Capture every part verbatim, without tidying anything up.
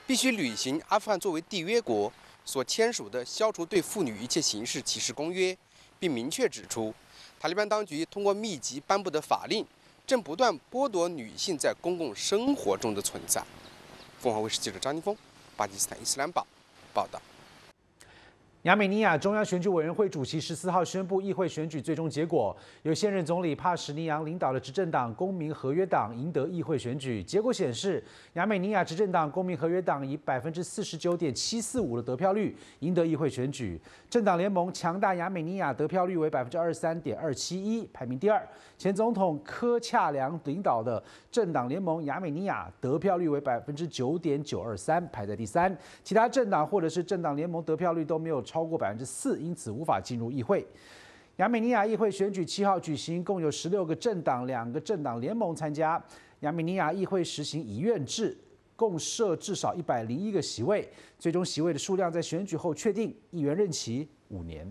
必须履行阿富汗作为缔约国所签署的《消除对妇女一切形式歧视公约》，并明确指出，塔利班当局通过密集颁布的法令，正不断剥夺女性在公共生活中的存在。凤凰卫视记者张金峰，巴基斯坦伊斯兰堡报道。 亚美尼亚中央选举委员会主席十四号宣布议会选举最终结果，由现任总理帕什尼扬领导的执政党公民合约党赢得议会选举。结果显示，亚美尼亚执政党公民合约党以百分之四十九点七四五的得票率赢得议会选举。政党联盟强大亚美尼亚得票率为百分之二十三点二七一，排名第二。前总统科恰良领导的政党联盟亚美尼亚得票率为百分之九点九二三，排在第三。其他政党或者是政党联盟得票率都没有超过百分之四，因此无法进入议会。亚美尼亚议会选举七号举行，共有十六个政党、两个政党联盟参加。亚美尼亚议会实行议院制，共设至少一百零一个席位，最终席位的数量在选举后确定，议员任期五年。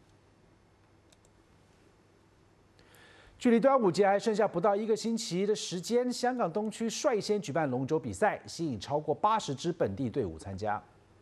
距离端午节还剩下不到一个星期的时间，香港东区率先举办龙舟比赛，吸引超过八十支本地队伍参加。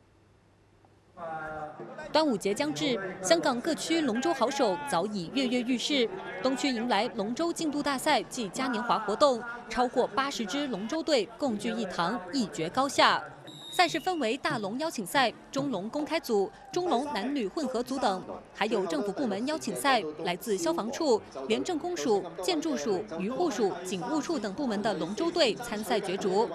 端午节将至，香港各区龙舟好手早已跃跃欲试。东区迎来龙舟竞渡大赛暨嘉年华活动，超过八十支龙舟队共聚一堂，一决高下。赛事分为大龙邀请赛、中龙公开组、中龙男女混合组等，还有政府部门邀请赛，来自消防处、廉政公署、建筑署、渔护署、警务处等部门的龙舟队参赛角逐。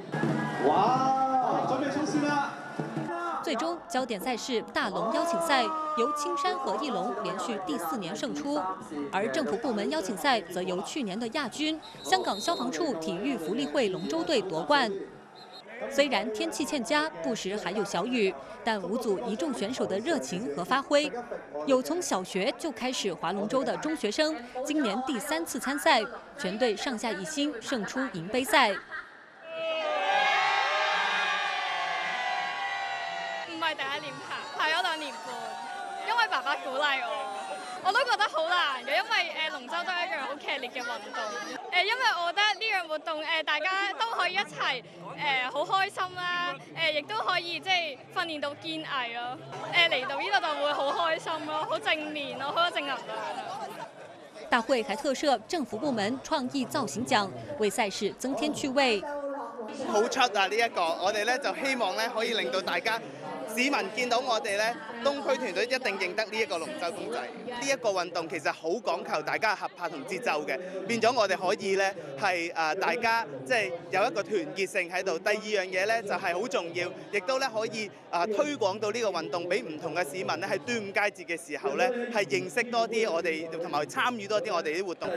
哇，准备冲刺啦！ 最终焦点赛事大龙邀请赛由青山和翼龙连续第四年胜出，而政府部门邀请赛则由去年的亚军香港消防处体育福利会龙舟队夺冠。虽然天气欠佳，不时还有小雨，但无阻一众选手的热情和发挥。有从小学就开始划龙舟的中学生，今年第三次参赛，全队上下一心，胜出银杯赛。 唔係第一年爬，爬咗兩年半，因為爸爸鼓勵我，我都覺得好難嘅，因為誒龍舟都係一樣好劇烈嘅運動。誒，因為我覺得呢樣活動誒大家都可以一齊誒好開心啦，誒亦都可以即係訓練到堅毅咯。誒嚟到呢度就會好開心咯，好正面咯，好有正能量。 大會還特設政府部門創意造型獎，為賽事增添趣味。 好出啊！呢一個我哋咧就希望咧可以令到大家市民見到我哋咧東區團隊一定認得呢一個龍舟公仔。呢一個運動其實好講求大家合拍同節奏嘅，變咗我哋可以咧係誒大家即係有一個團結性喺度。第二樣嘢咧就係好重要，亦都咧可以啊推廣到呢個運動俾唔同嘅市民咧喺端午佳節嘅時候咧係認識多啲我哋同埋參與多啲我哋啲活動。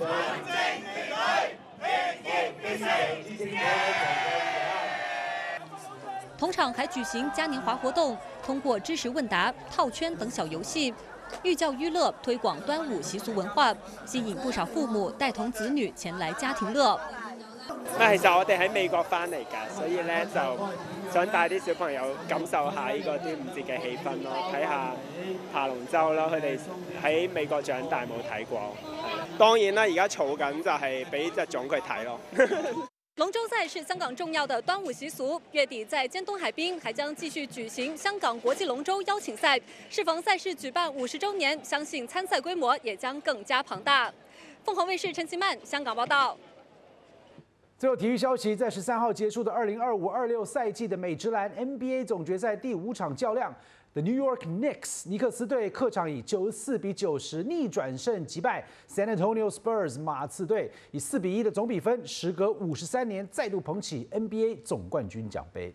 同場還舉行嘉年華活動，通過知識問答、套圈等小遊戲，寓教於樂，推廣端午習俗文化，吸引不少父母帶同子女前來家庭樂。 其實我哋喺美國翻嚟㗎，所以咧就想帶啲小朋友感受下呢個端午節嘅氣氛咯，睇下爬龍舟咯。佢哋喺美國長大冇睇過，係當然啦，而家儲緊就係俾隻種佢睇咯。 龍舟賽是香港重要的端午習俗，月底在尖東海濱還將繼續舉行香港國際龍舟邀請賽。適逢賽事舉辦五十週年，相信參賽規模也將更加龐大。鳳凰衛視陳其曼香港報道。 最後體育消息，在十三號結束的二零二五二六賽季的美職籃 N B A 總決賽第五場較量。 The New York Knicks 尼克斯隊客場以九十四比九十逆轉勝擊敗 San Antonio Spurs 馬刺隊，以四比一的總比分，時隔五十三年再度捧起 N B A 總冠軍獎盃。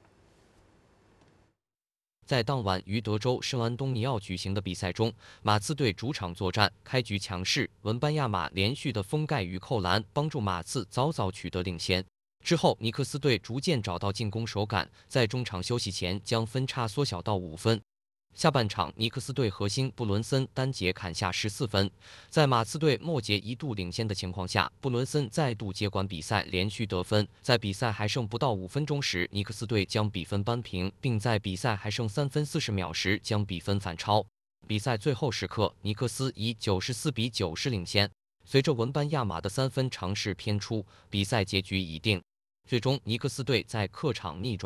在當晚於德州聖安東尼奧舉行的比賽中，馬刺隊主場作戰，開局強勢，文班亞馬連續的封蓋與扣籃，幫助馬刺早早取得領先。 之後，尼克斯隊逐漸找到進攻手感，在中場休息前將分差縮小到五分。下半場，尼克斯隊核心布倫森單節砍下十四分，在馬刺隊末節一度領先的情況下，布倫森再度接管比賽，連續得分。在比賽還剩不到五分鐘時，尼克斯隊將比分扳平，並在比賽還剩三分四十秒時將比分反超。比賽最後時刻，尼克斯以九十四比九十領先。隨着文班亞馬的三分嘗試偏出，比賽結局已定。最終，尼克斯隊在客場逆轉。